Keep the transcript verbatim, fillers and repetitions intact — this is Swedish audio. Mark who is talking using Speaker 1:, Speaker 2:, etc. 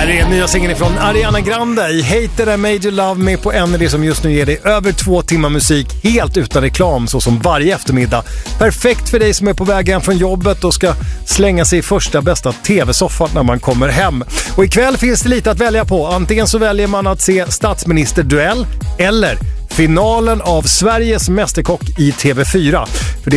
Speaker 1: Här är nya singeln från Ariana Grande i Hater I Made You Love Me på N R D som just nu ger dig över två timmar musik helt utan reklam så som varje eftermiddag. Perfekt för dig som är på väg hem från jobbet och ska slänga sig i första bästa tv-soffan när man kommer hem. Och ikväll finns det lite att välja på. Antingen så väljer man att se statsministerduell eller finalen av Sveriges mästerkock i T V fyra. För det